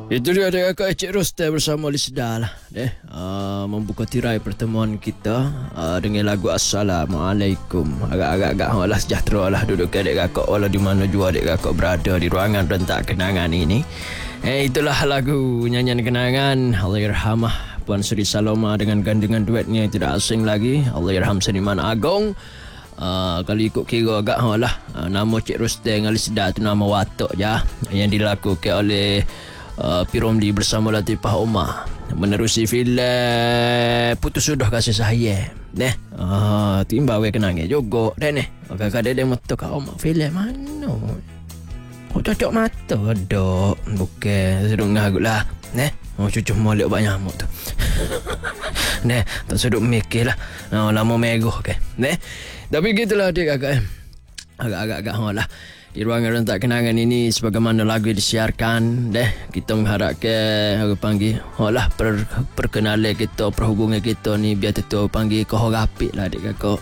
Itu dia adik-kakak Encik Roster bersama Lisda lah. Membuka tirai pertemuan kita dengan lagu Assalamualaikum. Agak-agak lah sejahtera lah duduk ke adik-kakak walau di mana jua adik-kakak berada di ruangan rentak kenangan ini. Itulah lagu nyanyian kenangan Allahyarhamah Puan Sri Saloma dengan gandingan duetnya yang tidak asing lagi, Allahyarham Seniman Agong. Kalau ikut kira agak lah, nama Cik Roster dengan Lisda tu nama watak je yang dilakukan oleh P. Romli bersama Latifah Omar menerusi filem Putus Sudah Kasih Sayang. Timbang we kenangnya juga dah ni. Kadang-kadang dia mata kat Omar filem mana? Kau cocok mata dok. Bukan seduk ngagut lah. Cucu molek banyak nyamuk tu. Tak seduk mikir lah. Lama megoh ke. Tapi gitulah dia kakak. Agak-agak lah. Di ruangan rentak kenangan ini sebagaimana lagu disiarkan, kita mengharapkan orang panggil perkenalan kita, perhubungan kita ni biar tentu panggil kohorapik lah adik kakak.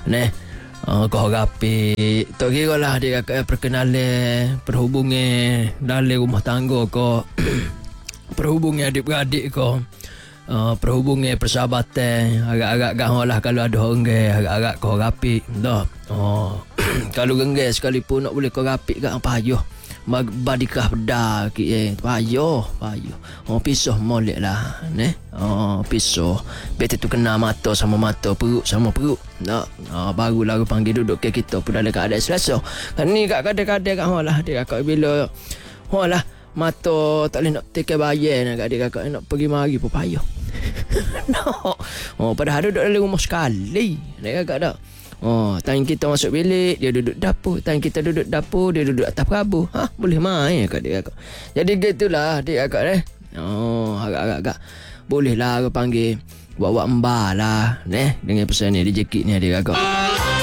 Kohorapik tak kira lah adik kakak perkenalan, perhubungan dalam rumah tangga ko, perhubungan adik-beradik ko, perhubungan persahabatan agak-agak lah kalau ada orang agak-agak kohorapik dah. Kalau gengges sekalipun nak boleh kau rapik kat payah. Badikah pedah payah. Pisau molek lah. Pisau. Betul tu kena mata sama mata, perut sama perut. Barulah aku panggil duduk ke kita pun dalam keadaan selesa. Kan ni kat kadang-kadang kat lah dia kakak bila lah mata tak boleh nak take bayar nak dia kakak nak pergi mari pun payah. Padahal duduk dalam rumah sekali. Dia kakak tak. Tang kita masuk bilik, dia duduk dapur. Tang kita duduk dapur, dia duduk atas perabot. Boleh main kat dia kakak. Jadi gitulah dia kakak agak-agak boleh lah aku panggil buat mbak lah dengan pesan ni, dia jakit ni dia kakak.